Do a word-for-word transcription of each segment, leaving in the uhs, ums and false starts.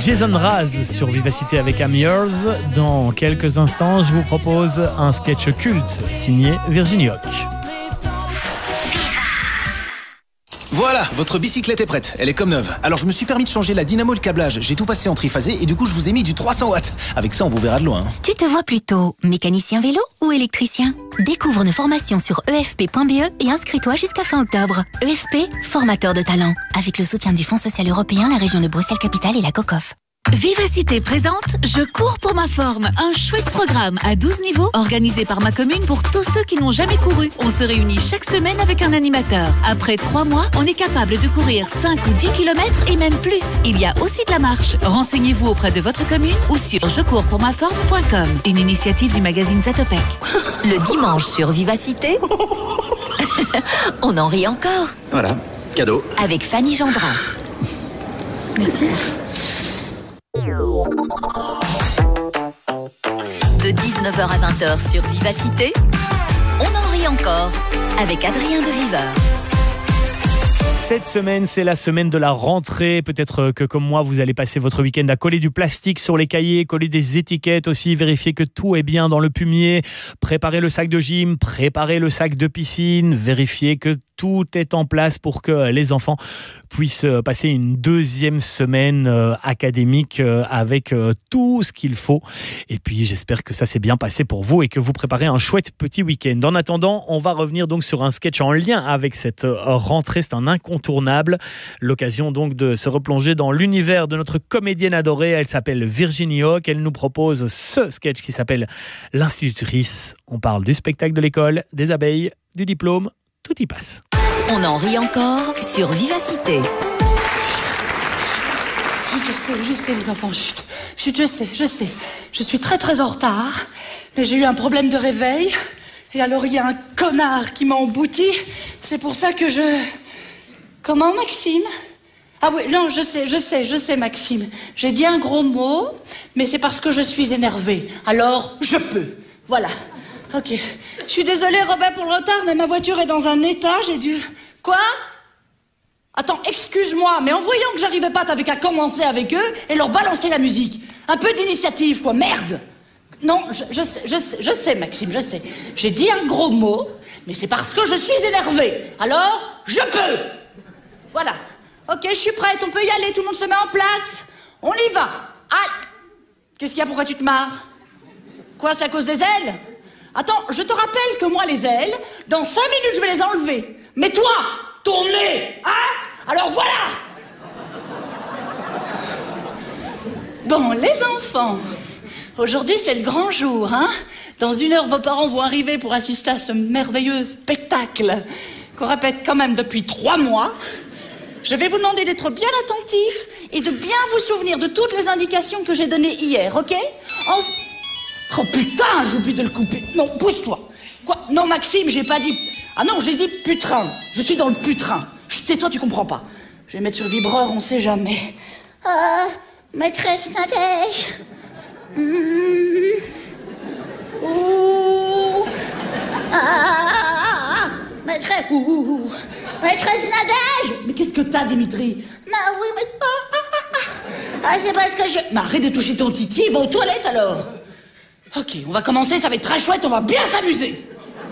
Jason Mraz sur Vivacité avec I'm Yours. Dans quelques instants, je vous propose un sketch culte signé Virginie Hoc. Voilà, votre bicyclette est prête, elle est comme neuve. Alors je me suis permis de changer la dynamo et le câblage. J'ai tout passé en triphasé et du coup je vous ai mis du trois cents watts. Avec ça on vous verra de loin. Tu te vois plutôt mécanicien vélo ou électricien? Découvre nos formations sur e f p point b e et inscris-toi jusqu'à fin octobre. E F P, formateur de talent. Avec le soutien du Fonds social européen, la région de Bruxelles-Capitale et la COCOF. Vivacité présente Je cours pour ma forme, un chouette programme à douze niveaux organisé par ma commune pour tous ceux qui n'ont jamais couru. On se réunit chaque semaine avec un animateur. Après trois mois, on est capable de courir cinq ou dix kilomètres et même plus. Il y a aussi de la marche. Renseignez-vous auprès de votre commune ou sur je cours pour ma forme point com. Une initiative du magazine Zatopek. Le dimanche sur Vivacité, on en rit encore. Voilà, cadeau. Avec Fanny Gendrin. Merci. De dix-neuf heures à vingt heures sur Vivacité, on en rit encore avec Adrien de Viveur. Cette semaine, c'est la semaine de la rentrée. Peut-être que comme moi, vous allez passer votre week-end à coller du plastique sur les cahiers, coller des étiquettes aussi, vérifier que tout est bien dans le fumier, préparer le sac de gym, préparer le sac de piscine, vérifier que tout est en place pour que les enfants puissent passer une deuxième semaine académique avec tout ce qu'il faut. Et puis, j'espère que ça s'est bien passé pour vous et que vous préparez un chouette petit week-end. En attendant, on va revenir donc sur un sketch en lien avec cette rentrée. C'est un incontournable. L'occasion donc de se replonger dans l'univers de notre comédienne adorée. Elle s'appelle Virginie Hoc. Elle nous propose ce sketch qui s'appelle L'institutrice. On parle du spectacle de l'école, des abeilles, du diplôme. Tout y passe. On en rit encore sur Vivacité. Chut, je sais, je sais les enfants, chut, chut, je sais, je sais. Je suis très très en retard, mais j'ai eu un problème de réveil. Et alors il y a un connard qui m'a embouti. C'est pour ça que je... Comment, Maxime? Ah oui, non, je sais, je sais, je sais, Maxime. J'ai dit un gros mot, mais c'est parce que je suis énervée. Alors, je peux. Voilà. Ok. Je suis désolée, Robert, pour le retard, mais ma voiture est dans un état, j'ai dû... Quoi? Attends, excuse-moi, mais en voyant que j'arrivais pas, t'avais qu'à commencer avec eux et leur balancer la musique. Un peu d'initiative, quoi, merde! Non, je, je sais, je sais, je sais, Maxime, je sais. J'ai dit un gros mot, mais c'est parce que je suis énervée. Alors, je peux! Voilà. Ok, je suis prête, on peut y aller, tout le monde se met en place. On y va. Aïe! Qu'est-ce qu'il y a, pourquoi tu te marres? Quoi, c'est à cause des ailes? Attends, je te rappelle que moi, les ailes, dans cinq minutes, je vais les enlever. Mais toi, ton nez, hein? Alors voilà! Bon, les enfants, aujourd'hui, c'est le grand jour, hein? Dans une heure, vos parents vont arriver pour assister à ce merveilleux spectacle qu'on répète quand même depuis trois mois. Je vais vous demander d'être bien attentifs et de bien vous souvenir de toutes les indications que j'ai données hier, ok? En... Oh putain, j'ai oublié de le couper. Non, pousse-toi. Quoi? Non, Maxime, j'ai pas dit... Ah non, j'ai dit putrin. Je suis dans le putrin. Chut, tais-toi, tu comprends pas. Je vais mettre sur le vibreur, on sait jamais. Ah, maîtresse Nadège. Mmh. Ouh. Ah, maîtresse... Ouh. Maîtresse Nadège. Mais qu'est-ce que t'as, Dimitri? Bah oui, mais c'est pas... Ah, c'est parce que je... Mais arrête de toucher ton titi, va aux toilettes alors. Ok, on va commencer, ça va être très chouette, on va bien s'amuser.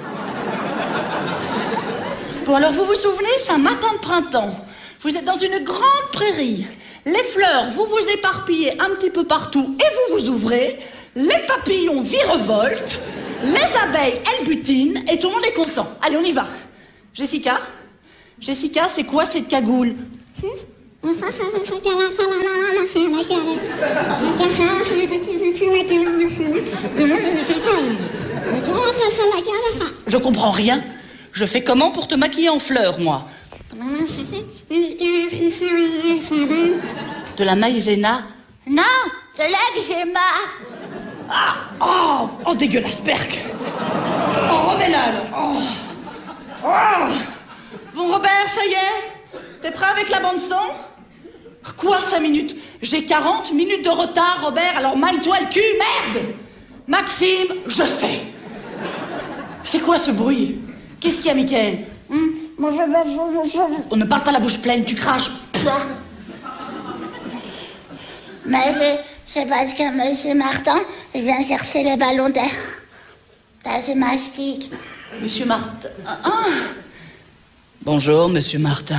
Bon, alors vous vous souvenez, c'est un matin de printemps. Vous êtes dans une grande prairie. Les fleurs, vous vous éparpillez un petit peu partout et vous vous ouvrez. Les papillons virevoltent. Les abeilles, elles butinent et tout le monde est content. Allez, on y va. Jessica? Jessica, c'est quoi cette cagoule? Je comprends rien. Je fais comment pour te maquiller en fleurs, moi? De la maïzena? Non, de l'eczéma. Ah, oh, oh, dégueulasse, Berk. Oh, remets-la, là. Oh. Oh. Bon, Robert, ça y est? T'es prêt avec la bande-son? Quoi, cinq minutes? J'ai quarante minutes de retard, Robert, alors maille-toi le cul, merde! Maxime, je sais. C'est quoi ce bruit? Qu'est-ce qu'il y a, Mickaël? On ne parle pas la bouche pleine, tu craches. Mais c'est, c'est parce que Monsieur Martin, il vient chercher les ballons d'air. Là, c'est mastic. Monsieur Martin... Ah. Bonjour, Monsieur Martin.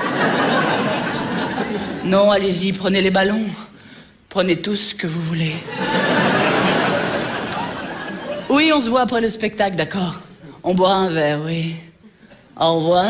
Non, allez-y, prenez les ballons. Prenez tout ce que vous voulez. Oui, on se voit après le spectacle, d'accord? On boira un verre, oui. Au revoir.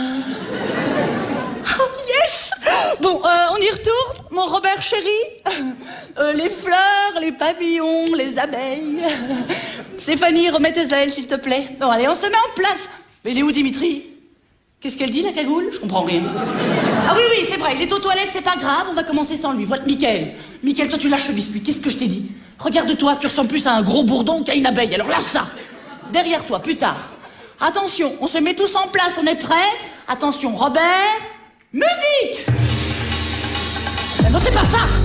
Oh, yes! Bon, euh, on y retourne, mon Robert chéri. Euh, les fleurs, les papillons, les abeilles. Stéphanie, remets tes ailes, s'il te plaît. Bon, allez, on se met en place. Mais il est où, Dimitri? Qu'est-ce qu'elle dit, la cagoule? Je comprends rien. Ah oui, oui, c'est vrai, il est aux toilettes, c'est pas grave, on va commencer sans lui. Voilà, Mickaël. Mickaël, toi, tu lâches le biscuit. Qu'est-ce que je t'ai dit? Regarde-toi, tu ressembles plus à un gros bourdon qu'à une abeille. Alors lâche ça. Derrière toi, plus tard. Attention, on se met tous en place, on est prêts? Attention, Robert, musique! Non, c'est pas ça!